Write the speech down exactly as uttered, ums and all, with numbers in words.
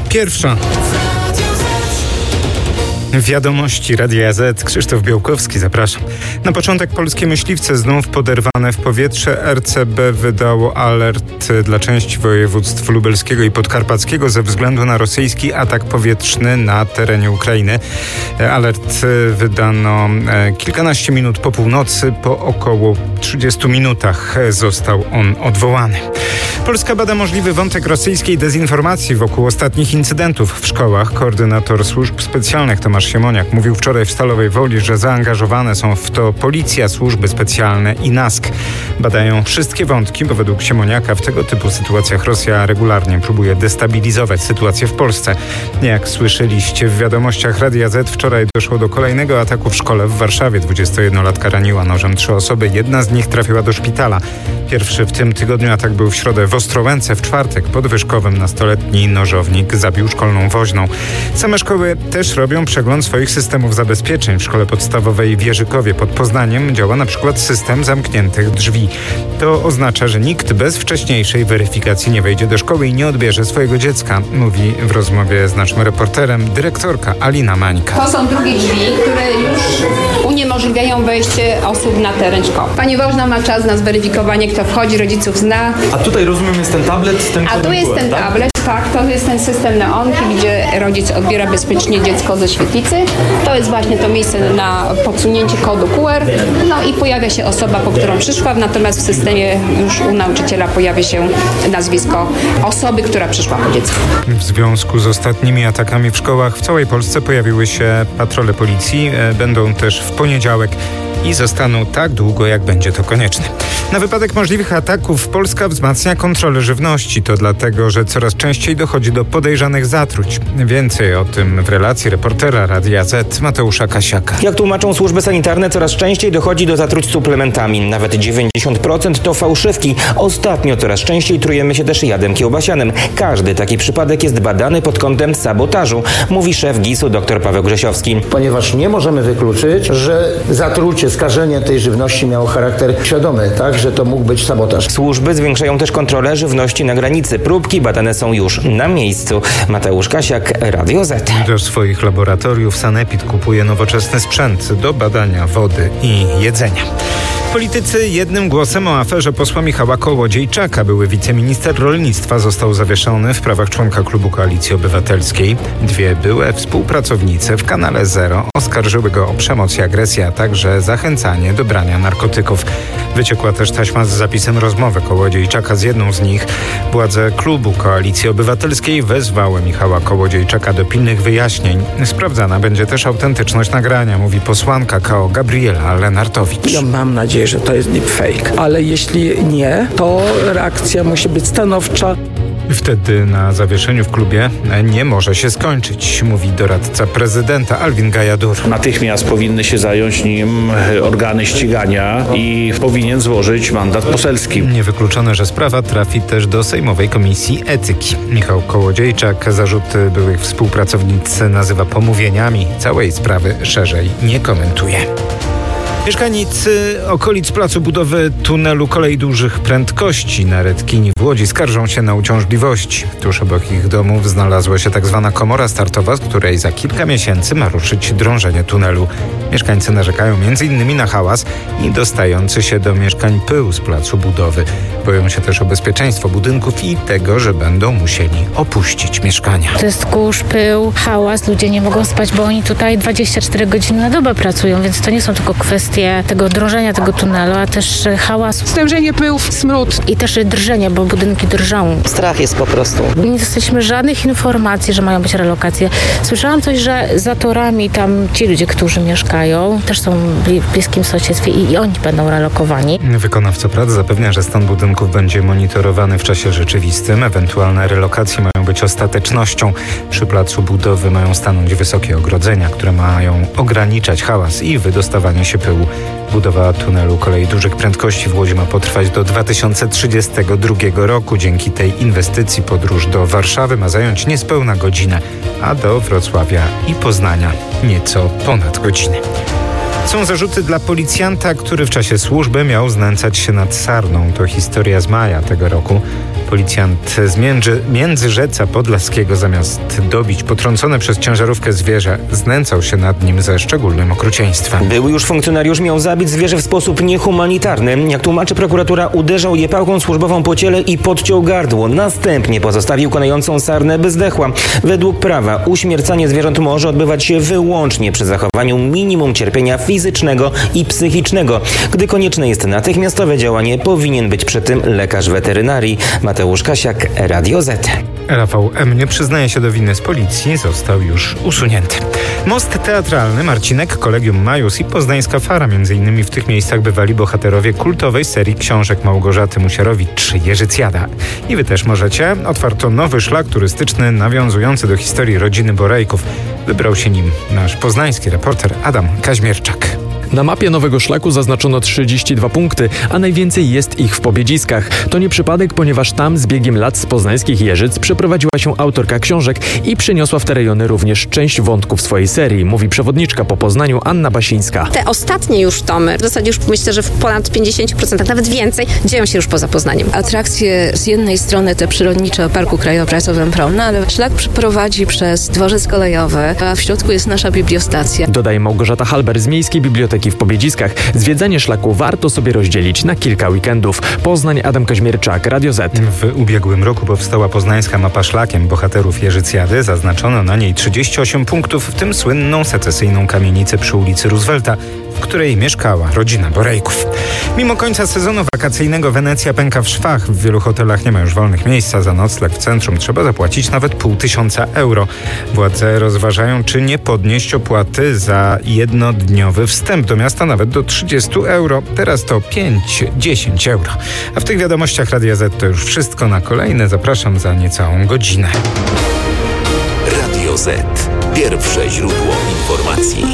Pierwsza. Wiadomości Radia Z. Krzysztof Białkowski, zapraszam. Na początek polskie myśliwce znów poderwane w powietrze. R C B wydało alert dla części województw lubelskiego i podkarpackiego ze względu na rosyjski atak powietrzny na terenie Ukrainy. Alert wydano kilkanaście minut po północy. Po około trzydziestu minutach został on odwołany. Polska bada możliwy wątek rosyjskiej dezinformacji wokół ostatnich incydentów w szkołach. Koordynator służb specjalnych Tomasz Siemoniak mówił wczoraj w Stalowej Woli, że zaangażowane są w to policja, służby specjalne i NASK. Badają wszystkie wątki, bo według Siemoniaka w tego typu sytuacjach Rosja regularnie próbuje destabilizować sytuację w Polsce. Jak słyszeliście w wiadomościach Radia Z, wczoraj doszło do kolejnego ataku w szkole w Warszawie. dwudziestojednolatka raniła nożem trzy osoby. Jedna z nich trafiła do szpitala. Pierwszy w tym tygodniu atak był w środę w Ostrołęce. W czwartek pod Wyszkowem nastoletni nożownik zabił szkolną woźną. Same szkoły też robią przegląd swoich systemów zabezpieczeń. W szkole podstawowej w Jerzykowie pod Poznaniem działa na przykład system zamkniętych drzwi. To oznacza, że nikt bez wcześniejszej weryfikacji nie wejdzie do szkoły i nie odbierze swojego dziecka, mówi w rozmowie z naszym reporterem dyrektorka Alina Mańka. To są drugie drzwi, które już uniemożliwiają wejście osób na teren szkoły. Pani woźna ma czas na zweryfikowanie, kto wchodzi, rodziców zna. A tutaj rozumiem jest ten tablet z tym A tu jest ten tak? tablet, tak, to jest ten system neonki, gdzie rodzic odbiera bezpiecznie dziecko ze świetlicy. To jest właśnie to miejsce na podsunięcie kodu Q R. No i pojawia się osoba, po którą przyszła, natomiast w systemie już u nauczyciela pojawia się nazwisko osoby, która przyszła po dziecko. W związku z ostatnimi atakami w szkołach w całej Polsce pojawiły się patrole policji. Będą też w poniedziałek i zostaną tak długo, jak będzie to konieczne. Na wypadek możliwych ataków Polska wzmacnia kontrolę żywności. To dlatego, że coraz częściej dochodzi do podejrzanych zatruć. Więcej o tym w relacji reportera Radia Z Mateusza Kasiaka. Jak tłumaczą służby sanitarne, coraz częściej dochodzi do zatruć suplementami. Nawet dziewięćdziesiąt procent to fałszywki. Ostatnio coraz częściej trujemy się też jadem kiełbasianym. Każdy taki przypadek jest badany pod kątem sabotażu, mówi szef G I S-u dr Paweł Grzesiowski. Ponieważ nie możemy wykluczyć, że zatrucie, skażenie tej żywności miało charakter świadomy, tak, że to mógł być sabotaż. Służby zwiększają też kontrolę żywności na granicy. Próbki badane są już na miejscu. Mateusz Kasiak, Radio Z. Do swoich laboratoriów Sanepid kupuje nowoczesny sprzęt do badania wody i jedzenia. Politycy jednym głosem o aferze posła Michała Kołodziejczaka. Były wiceminister rolnictwa został zawieszony w prawach członka klubu Koalicji Obywatelskiej. Dwie byłe współpracownice w kanale Zero oskarżyły go o przemoc i agresję, a także zachęcanie do brania narkotyków. Wyciekła też taśma z zapisem rozmowy Kołodziejczaka z jedną z nich. Władze klubu Koalicji Obywatelskiej wezwały Michała Kołodziejczaka do pilnych wyjaśnień. Sprawdzana będzie też autentyczność nagrania, mówi posłanka K O Gabriela Lenartowicz. Ja mam nadzieję, że to jest deepfake, ale jeśli nie, to reakcja musi być stanowcza. Wtedy na zawieszeniu w klubie nie może się skończyć, mówi doradca prezydenta Alvin Gajadur. Natychmiast powinny się zająć nim organy ścigania i powinien złożyć mandat poselski. Niewykluczone, że sprawa trafi też do Sejmowej Komisji Etyki. Michał Kołodziejczak zarzuty byłych współpracownic nazywa pomówieniami. Całej sprawy szerzej nie komentuje. Mieszkańcy okolic placu budowy tunelu kolei dużych prędkości na Redkini w Łodzi skarżą się na uciążliwości. Tuż obok ich domów znalazła się tak zwana komora startowa, z której za kilka miesięcy ma ruszyć drążenie tunelu. Mieszkańcy narzekają między innymi na hałas i dostający się do mieszkań pył z placu budowy. Boją się też o bezpieczeństwo budynków i tego, że będą musieli opuścić mieszkania. To jest kurz, pył, hałas, ludzie nie mogą spać, bo oni tutaj dwadzieścia cztery godziny na dobę pracują, więc to nie są tylko kwestie tego drążenia tego tunelu, a też hałas. Stężenie pyłów, smród. I też drżenie, bo budynki drżą. Strach jest po prostu. Nie dostaliśmy żadnych informacji, że mają być relokacje. Słyszałam coś, że za torami tam ci ludzie, którzy mieszkają, też są w bliskim sąsiedztwie i, i oni będą relokowani. Wykonawca prac zapewnia, że stan budynków będzie monitorowany w czasie rzeczywistym. Ewentualne relokacje mają być ostatecznością. Przy placu budowy mają stanąć wysokie ogrodzenia, które mają ograniczać hałas i wydostawanie się pyłu. Budowa tunelu kolei dużych prędkości w Łodzi ma potrwać do dwa tysiące trzydziestego drugiego roku. Dzięki tej inwestycji podróż do Warszawy ma zająć niespełna godzinę, a do Wrocławia i Poznania nieco ponad godzinę. Są zarzuty dla policjanta, który w czasie służby miał znęcać się nad sarną. To historia z maja tego roku. Policjant z Między, Międzyrzeca Podlaskiego zamiast dobić potrącone przez ciężarówkę zwierzę, znęcał się nad nim ze szczególnym okrucieństwem. Były już funkcjonariusz miał zabić zwierzę w sposób niehumanitarny. Jak tłumaczy prokuratura, uderzał je pałką służbową po ciele i podciął gardło. Następnie pozostawił konającą sarnę, by zdechła. Według prawa uśmiercanie zwierząt może odbywać się wyłącznie przy zachowaniu minimum cierpienia fizycznego i psychicznego. Gdy konieczne jest natychmiastowe działanie, powinien być przy tym lekarz weterynarii. Mateusz Kasiak, Radio Z. Rafał M. nie przyznaje się do winy z policji, został już usunięty. Most teatralny, Marcinek, Kolegium Majus i Poznańska Fara. Między innymi w tych miejscach bywali bohaterowie kultowej serii książek Małgorzaty Musierowicz, Jerzycjada. I wy też możecie. Otwarto nowy szlak turystyczny nawiązujący do historii rodziny Borejków. Wybrał się nim nasz poznański reporter Adam Kaźmierczak. Na mapie nowego szlaku zaznaczono trzydzieści dwa punkty, a najwięcej jest ich w Pobiedziskach. To nie przypadek, ponieważ tam z biegiem lat z poznańskich Jeżyc przeprowadziła się autorka książek i przyniosła w te rejony również część wątków swojej serii, mówi przewodniczka po Poznaniu Anna Basińska. Te ostatnie już tomy, w zasadzie już myślę, że w ponad pięćdziesiąt procent, nawet więcej, dzieją się już poza Poznaniem. Atrakcje z jednej strony te przyrodnicze o Parku Krajobrazowym Promna, ale szlak prowadzi przez dworzec kolejowy, a w środku jest nasza bibliostacja. Dodaje Małgorzata Halber z Miejskiej Biblioteki w Pobiedziskach. Zwiedzanie szlaku warto sobie rozdzielić na kilka weekendów. Poznań, Adam Kaźmierczak, Radio Z. W ubiegłym roku powstała poznańska mapa szlakiem bohaterów Jerzycjady. Zaznaczono na niej trzydzieści osiem punktów, w tym słynną secesyjną kamienicę przy ulicy Roosevelta, w której mieszkała rodzina Borejków. Mimo końca sezonu wakacyjnego Wenecja pęka w szwach. W wielu hotelach nie ma już wolnych miejsc, a za nocleg w centrum trzeba zapłacić nawet pół tysiąca euro. Władze rozważają, czy nie podnieść opłaty za jednodniowy wstęp do miasta nawet do trzydzieści euro. Teraz to pięć do dziesięciu euro. A w tych wiadomościach Radia Z to już wszystko. Na kolejne zapraszam za niecałą godzinę. Radio Z. Pierwsze źródło informacji.